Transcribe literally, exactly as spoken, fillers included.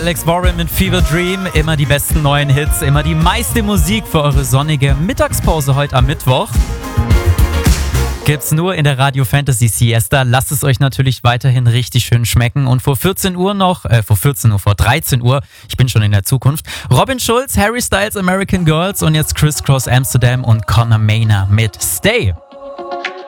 Alex Warren mit Fever Dream. Immer die besten neuen Hits, immer die meiste Musik für eure sonnige Mittagspause heute am Mittwoch. Gibt's nur in der Radio Fantasy Siesta. Lasst es euch natürlich weiterhin richtig schön schmecken. Und vor vierzehn Uhr noch, äh, vor vierzehn Uhr, vor dreizehn Uhr, ich bin schon in der Zukunft, Robin Schulz, Harry Styles, American Girls und jetzt Criss Cross Amsterdam und Conor Maynard mit Stay.